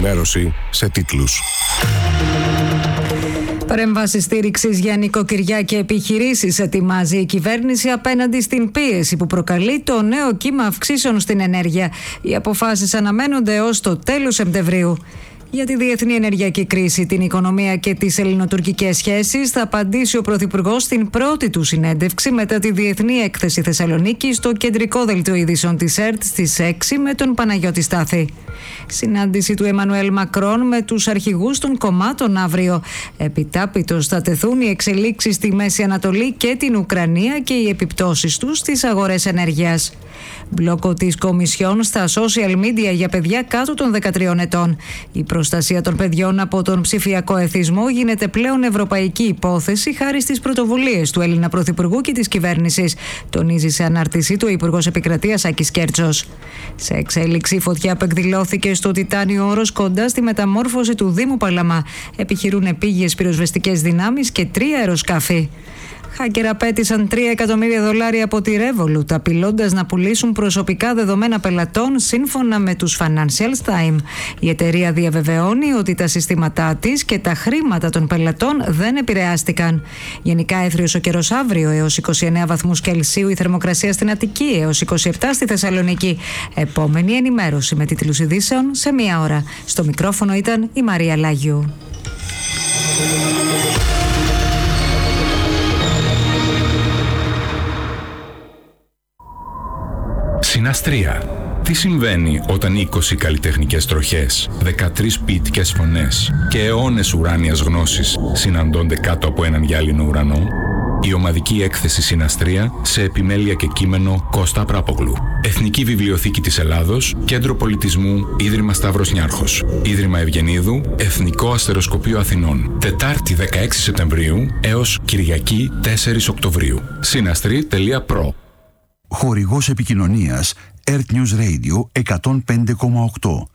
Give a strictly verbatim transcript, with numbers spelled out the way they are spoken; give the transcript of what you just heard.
ενημέρωση σε τίτλους. Παρέμβαση στήριξης για νοικοκυριά και επιχειρήσεις ετοιμάζει η κυβέρνηση απέναντι στην πίεση που προκαλεί το νέο κύμα αυξήσεων στην ενέργεια. Οι αποφάσεις αναμένονται ως το τέλος Σεπτεμβρίου. Για τη διεθνή ενεργειακή κρίση, την οικονομία και τις ελληνοτουρκικές σχέσεις θα απαντήσει ο Πρωθυπουργός στην πρώτη του συνέντευξη μετά τη Διεθνή Έκθεση Θεσσαλονίκη στο κεντρικό δελτίο ειδήσεων της ΕΡΤ στις έξι με τον Παναγιώτη Στάθη. Συνάντηση του Εμμανουέλ Μακρόν με τους αρχηγούς των κομμάτων αύριο. Επιτάπητος θα τεθούν οι εξελίξεις στη Μέση Ανατολή και την Ουκρανία και οι επιπτώσεις τους στις αγορές ενέργειας. Μπλόκο της Κομισιόν στα social media για παιδιά κάτω των δεκατριών ετών. Η προστασία των παιδιών από τον ψηφιακό εθισμό γίνεται πλέον ευρωπαϊκή υπόθεση χάρη στις πρωτοβουλίες του Έλληνα Πρωθυπουργού και της κυβέρνησης, τονίζει σε ανάρτησή του ο Υπουργός Επικρατείας Άκης Κέρτσος. Σε εξέλιξη, φωτιά που εκδηλώθηκε στο Τιτάνιο Όρος κοντά στη μεταμόρφωση του Δήμου Παλαμά. Επιχειρούν επίγειες πυροσβεστικές δυνάμεις και τρία αεροσκάφη. Χάκερ απέτησαν τρία εκατομμύρια δολάρια από τη Revolut, απειλώντας να πουλήσουν προσωπικά δεδομένα πελατών σύμφωνα με τους Financial Times. Η εταιρεία διαβεβαιώνει ότι τα συστήματά της και τα χρήματα των πελατών δεν επηρεάστηκαν. Γενικά έθριος ο καιρός αύριο, έως είκοσι εννέα βαθμούς Κελσίου η θερμοκρασία στην Αττική, έως είκοσι επτά στη Θεσσαλονίκη. Επόμενη ενημέρωση με τίτλους ειδήσεων σε μία ώρα. Στο μικρόφωνο ήταν η Μαρία Λάγιου. Συναστρία. Τι συμβαίνει όταν είκοσι καλλιτεχνικές τροχές, δεκατρείς ποιητικές φωνές και αιώνες ουράνιας γνώσης συναντώνται κάτω από έναν γυάλινο ουρανό? Η ομαδική έκθεση Συναστρία σε επιμέλεια και κείμενο Κώστα Πράπογλου. Εθνική Βιβλιοθήκη της Ελλάδος, Κέντρο Πολιτισμού, Ίδρυμα Σταύρος Νιάρχος, Ίδρυμα Ευγενίδου, Εθνικό Αστεροσκοπείο Αθηνών. Τετάρτη δεκαέξι Σεπτεμβρίου έως Κυριακή τέσσερις Οκτωβρίου. Συναστρή τελεία προ. Χορηγός επικοινωνίας Earth News Radio εκατόν πέντε κόμμα οκτώ.